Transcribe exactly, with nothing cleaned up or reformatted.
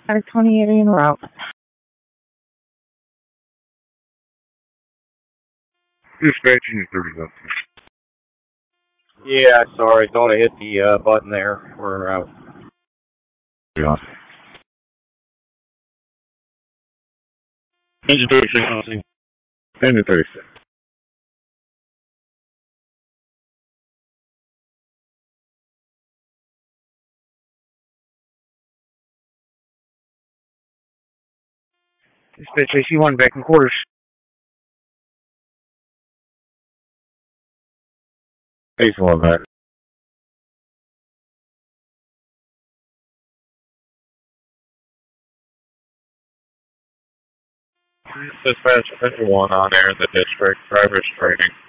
Got a twenty-eight en route. Dispatching thirty-one. Yeah, sorry, thought I hit the uh, button there. We're out. Yeah. Engine thirty-six on scene. Engine thirty-six. Dispatch A C one back in quarters. A C one back. Dispatch, fifty-one on air in the district. Driver's training.